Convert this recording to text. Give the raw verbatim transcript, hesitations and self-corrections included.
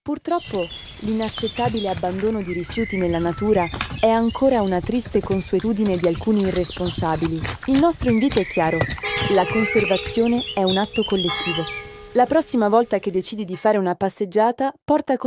Purtroppo, l'inaccettabile abbandono di rifiuti nella natura è ancora una triste consuetudine di alcuni irresponsabili. Il nostro invito è chiaro: la conservazione è un atto collettivo. La prossima volta che decidi di fare una passeggiata, porta con